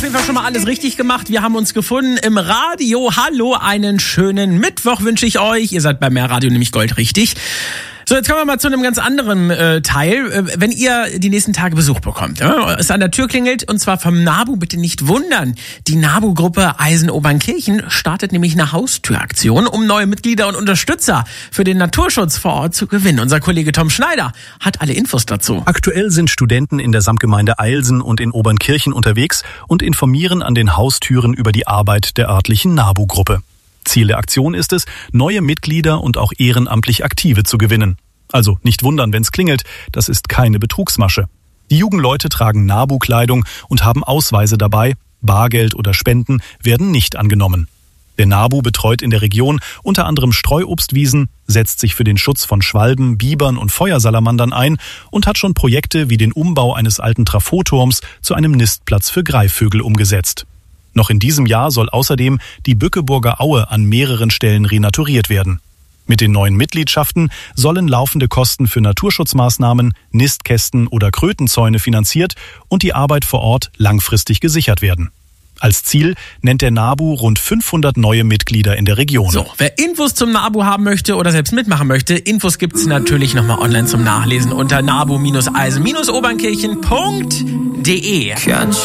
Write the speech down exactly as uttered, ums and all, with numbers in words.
auf jeden Fall schon mal alles richtig gemacht. Wir haben uns gefunden im Radio. Hallo, einen schönen Mittwoch wünsche ich euch. Ihr seid bei Mehr Radio nämlich goldrichtig. So, jetzt kommen wir mal zu einem ganz anderen äh, Teil. Äh, wenn ihr die nächsten Tage Besuch bekommt, ja, es an der Tür klingelt, und zwar vom NABU, bitte nicht wundern. Die NABU-Gruppe Eisen-Obernkirchen startet nämlich eine Haustüraktion, um neue Mitglieder und Unterstützer für den Naturschutz vor Ort zu gewinnen. Unser Kollege Tom Schneider hat alle Infos dazu. Aktuell sind Studenten in der Samtgemeinde Eilsen und in Obernkirchen unterwegs und informieren an den Haustüren über die Arbeit der örtlichen NABU-Gruppe. Ziel der Aktion ist es, neue Mitglieder und auch ehrenamtlich Aktive zu gewinnen. Also nicht wundern, wenn's klingelt, das ist keine Betrugsmasche. Die Jugendleute tragen NABU-Kleidung und haben Ausweise dabei. Bargeld oder Spenden werden nicht angenommen. Der NABU betreut in der Region unter anderem Streuobstwiesen, setzt sich für den Schutz von Schwalben, Bibern und Feuersalamandern ein und hat schon Projekte wie den Umbau eines alten Trafoturms zu einem Nistplatz für Greifvögel umgesetzt. Noch in diesem Jahr soll außerdem die Bückeburger Aue an mehreren Stellen renaturiert werden. Mit den neuen Mitgliedschaften sollen laufende Kosten für Naturschutzmaßnahmen, Nistkästen oder Krötenzäune finanziert und die Arbeit vor Ort langfristig gesichert werden. Als Ziel nennt der NABU rund fünfhundert neue Mitglieder in der Region. So, wer Infos zum NABU haben möchte oder selbst mitmachen möchte, Infos gibt's natürlich nochmal online zum Nachlesen unter nabu Eisen Obernkirchen punkt de.